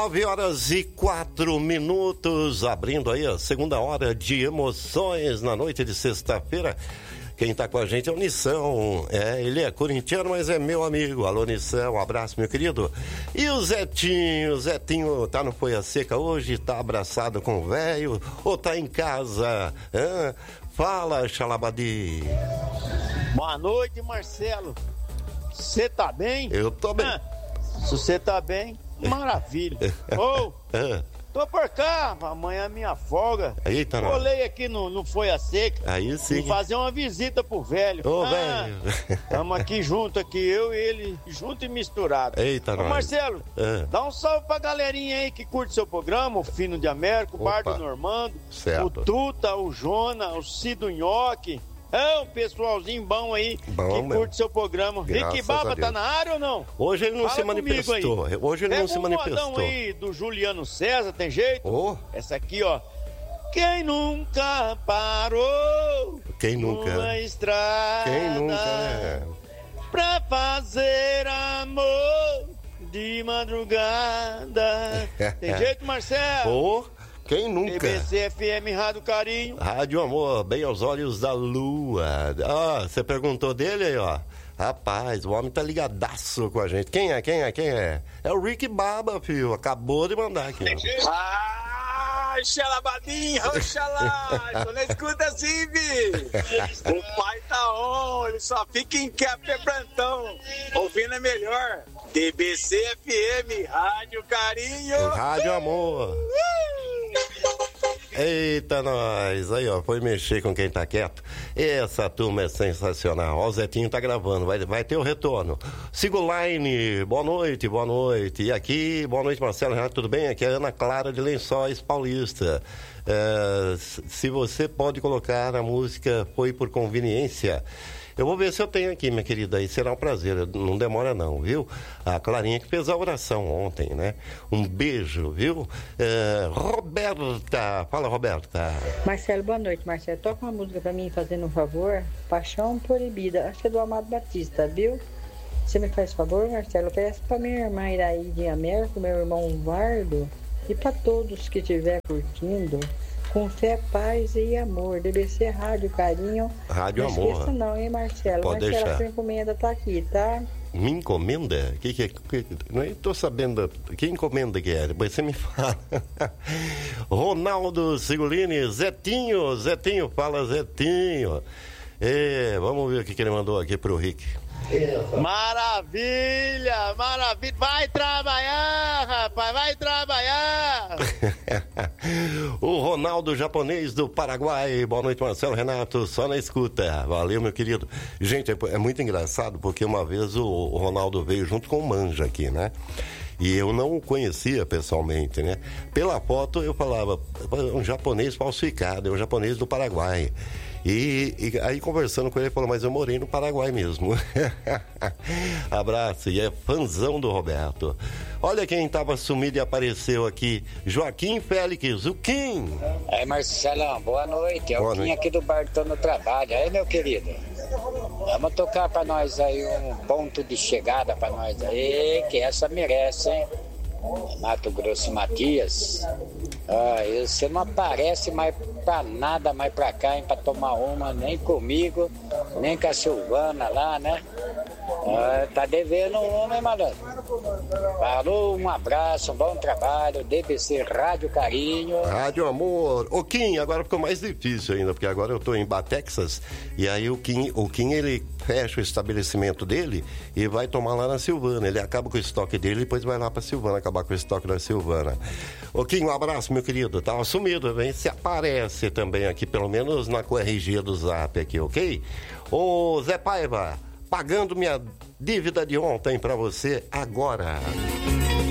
9h04, abrindo aí a segunda hora de emoções na noite de sexta-feira. Quem tá com a gente é o Nissão, ele é corintiano, mas é meu amigo. Alô, Nissão, um abraço, meu querido. E o Zetinho tá no Folha Seca hoje, tá abraçado com o velho, ou tá em casa? Fala, Xalabadi. Boa noite, Marcelo. Você tá bem? Eu tô bem. Se você tá bem, maravilha. Tô por cá, amanhã é minha folga. Eita, colei aqui no Folha Seca. Aí sim. E fazer uma visita pro velho. Ô, velho. Tamo aqui junto, eu e ele, junto e misturado. Eita, Ô, Marcelo, dá um salve pra galerinha aí que curte seu programa, o Fino de América, o Bar do Normando, certo. O Tuta, o Jona, o Cido Nhoque. Um pessoalzinho bom aí que curte seu programa. Rick Baba tá na área ou não? Hoje ele não se manifestou. Hoje ele não se manifestou. Modão aí do Juliano César, tem jeito? Essa aqui, ó. Quem nunca parou? Quem nunca? Numa estrada. Quem nunca, né? Pra fazer amor de madrugada. Tem jeito, Marcelo? Quem nunca? BBC FM Rádio Carinho. Rádio Amor, bem aos olhos da lua. Você perguntou dele aí, ó. Rapaz, o homem tá ligadaço com a gente. Quem é? É o Rick Baba, filho. Acabou de mandar aqui. Xalabadinho, oxalá. Tô na escuta assim, vi. O pai tá on, ele só fica em quebrantão. Ouvindo é melhor. BBC FM, Rádio Carinho. Rádio Amor. Eita, nós! Aí, ó, foi mexer com quem tá quieto. Essa turma é sensacional. Ó, o Zetinho tá gravando, vai ter o retorno. Siga o line, boa noite. E aqui, boa noite, Marcelo Renato, tudo bem? Aqui é a Ana Clara de Lençóis Paulista. Se você pode colocar a música Foi por Conveniência. Eu vou ver se eu tenho aqui, minha querida, aí será um prazer, não demora não, viu? A Clarinha que fez a oração ontem, né? Um beijo, viu? Roberta, fala, Roberta. Marcelo, boa noite, Marcelo. Toca uma música pra mim, fazendo um favor. Paixão Proibida, acho que é do Amado Batista, viu? Você me faz favor, Marcelo? Peço pra minha irmã Iraí de América, meu irmão Vardo, e pra todos que estiver curtindo, com fé, paz e amor. BBC Rádio Carinho. Rádio Amor. Não esqueça não, hein, Marcelo? Pode Marcelo, deixar. a sua encomenda tá aqui, tá? Me encomenda? Não tô sabendo. Que encomenda que é? Depois você me fala. Ronaldo Sigolini, Zetinho, fala Zetinho. Vamos ver o que ele mandou aqui pro Rick. Maravilha! Vai trabalhar, rapaz! Vai trabalhar! O Ronaldo Japonês do Paraguai. Boa noite, Marcelo Renato, só na escuta. Valeu, meu querido. Gente, é muito engraçado porque uma vez o Ronaldo veio junto com o Manja aqui, né? E eu não o conhecia pessoalmente, né? Pela foto eu falava, um japonês falsificado, é um japonês do Paraguai. E aí conversando com ele, ele falou, mas eu morei no Paraguai mesmo. Abraço, e é fãzão do Roberto. Olha quem estava sumido e apareceu aqui, Joaquim Félix, o Kim. Aí, Marcelão, boa noite. É boa o Kim noite. aqui do Bartô no Trabalho. Aí, meu querido, vamos tocar pra nós aí um ponto de chegada pra nós aí, que essa merece, hein? Mato Grosso e Matias. Você não aparece mais pra nada, mais pra cá, hein, pra tomar uma, nem comigo, nem com a Silvana lá, né? Tá devendo uma, hein, malandro? Falou, um abraço, um bom trabalho, DBC Rádio Carinho. Rádio Amor. O Kim, agora ficou mais difícil ainda, porque agora eu tô em Batexas, e aí o Kim, ele fecha o estabelecimento dele e vai tomar lá na Silvana. Ele acaba com o estoque dele e depois vai lá pra Silvana acabar com o estoque da Silvana. Ô Kim, um abraço, meu querido. Tava sumido, vem se aparece também aqui, pelo menos na corrigia do Zap aqui, ok? Ô Zé Paiva, pagando minha dívida de ontem pra você agora.